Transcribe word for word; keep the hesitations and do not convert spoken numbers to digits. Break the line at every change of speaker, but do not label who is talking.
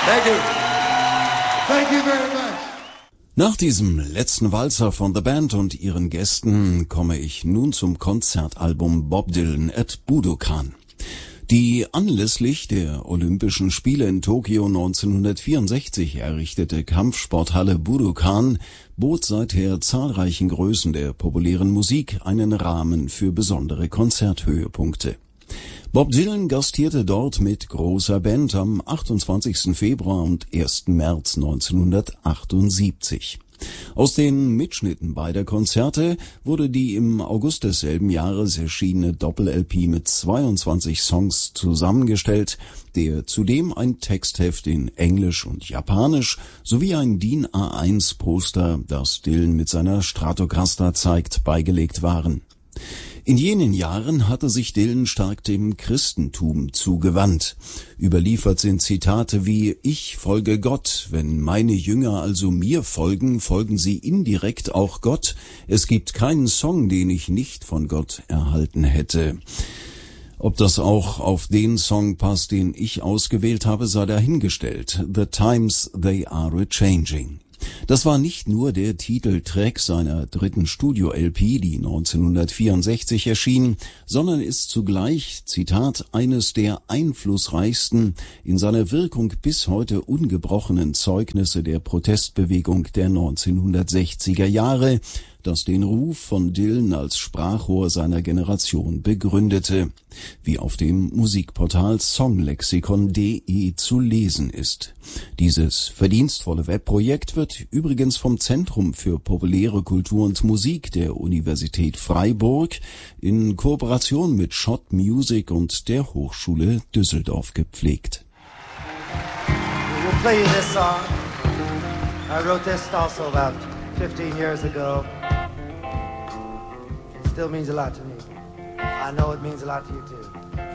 Thank you. Thank you very much.
Nach diesem letzten Walzer von The Band und ihren Gästen komme ich nun zum Konzertalbum Bob Dylan at Budokan. Die anlässlich der Olympischen Spiele in Tokio neunzehnhundertvierundsechzig errichtete Kampfsporthalle Budokan bot seither zahlreichen Größen der populären Musik einen Rahmen für besondere Konzerthöhepunkte. Bob Dylan gastierte dort mit großer Band am achtundzwanzigsten Februar und ersten März neunzehnhundertachtundsiebzig. Aus den Mitschnitten beider Konzerte wurde die im August desselben Jahres erschienene Doppel-L P mit zweiundzwanzig Songs zusammengestellt, der zudem ein Textheft in Englisch und Japanisch sowie ein D I N A eins Poster, das Dylan mit seiner Stratocaster zeigt, beigelegt waren. In jenen Jahren hatte sich Dylan stark dem Christentum zugewandt. Überliefert sind Zitate wie »Ich folge Gott, wenn meine Jünger also mir folgen, folgen sie indirekt auch Gott. Es gibt keinen Song, den ich nicht von Gott erhalten hätte.« Ob das auch auf den Song passt, den ich ausgewählt habe, sei dahingestellt. The Times They Are A-Changing. Das war nicht nur der Titeltrack seiner dritten Studio-L P, die neunzehnhundertvierundsechzig erschien, sondern ist zugleich, Zitat, eines der einflussreichsten, in seiner Wirkung bis heute ungebrochenen Zeugnisse der Protestbewegung der neunzehnhundertsechziger Jahre, das den Ruf von Dylan als Sprachrohr seiner Generation begründete, wie auf dem Musikportal songlexikon punkt de zu lesen ist. Dieses verdienstvolle Webprojekt wird übrigens vom Zentrum für populäre Kultur und Musik der Universität Freiburg in Kooperation mit Schott Music und der Hochschule Düsseldorf gepflegt.
We'll play you this song. I wrote this also about fifteen years ago. It still means a lot to me. I know it means a lot to you too.